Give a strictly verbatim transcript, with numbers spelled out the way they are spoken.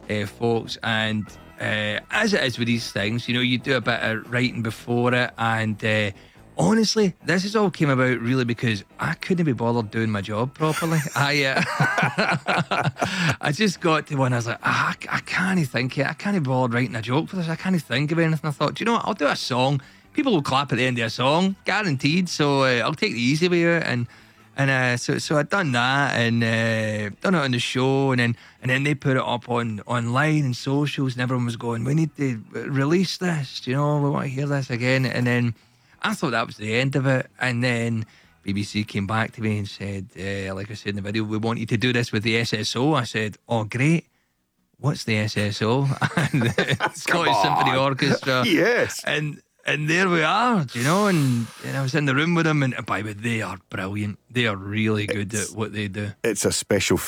uh, folks. And uh, as it is with these things, you know, you do a bit of writing before it, and uh, honestly, this has all came about really because I couldn't be bothered doing my job properly. I uh, I just got to one. I was like, ah, I, I can't think it. I can't be bothered writing a joke for this. I can't think of anything. I thought, do you know what? I'll do a song. People will clap at the end of a song, guaranteed. So uh, I'll take the easy way out, and and uh, so so I done that, and uh, done it on the show, and then and then they put it up on online and socials, and everyone was going, we need to release this. You know, we want to hear this again, and then. I thought that was the end of it, and then B B C came back to me and said, uh, like I said in the video, we want you to do this with the S S O. I said, oh great, what's the S S O? And the Scottish Symphony Orchestra. Yes. And and there we are, you know, and, and I was in the room with them, and by the way, they are brilliant. They are really good It's- at what they do. It's a special